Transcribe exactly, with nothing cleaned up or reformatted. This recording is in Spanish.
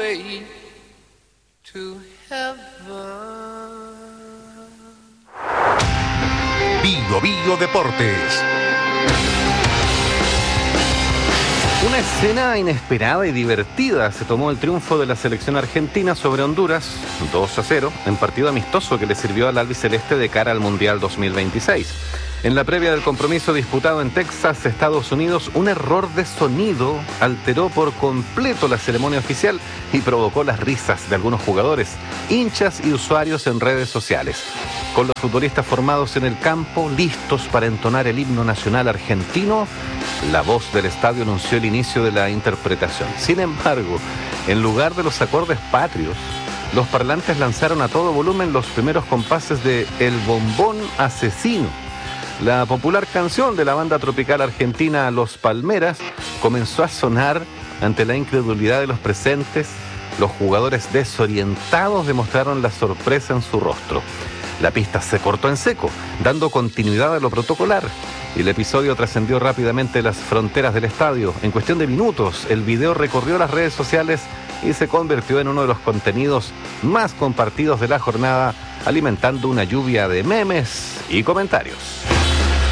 way to heaven. Bio Bio Deportes. Una escena inesperada y divertida se tomó el triunfo de la selección argentina sobre Honduras, dos a cero, en partido amistoso que le sirvió al albiceleste de cara al Mundial dos mil veintiséis. En la previa del compromiso disputado en Texas, Estados Unidos, un error de sonido alteró por completo la ceremonia oficial y provocó las risas de algunos jugadores, hinchas y usuarios en redes sociales. Con los futbolistas formados en el campo, listos para entonar el himno nacional argentino, la voz del estadio anunció el inicio de la interpretación. Sin embargo, en lugar de los acordes patrios, los parlantes lanzaron a todo volumen los primeros compases de El Bombón Asesino. La popular canción de la banda tropical argentina Los Palmeras comenzó a sonar ante la incredulidad de los presentes. Los jugadores desorientados demostraron la sorpresa en su rostro. La pista se cortó en seco, dando continuidad a lo protocolar, y el episodio trascendió rápidamente las fronteras del estadio. En cuestión de minutos, el video recorrió las redes sociales y se convirtió en uno de los contenidos más compartidos de la jornada, alimentando una lluvia de memes y comentarios.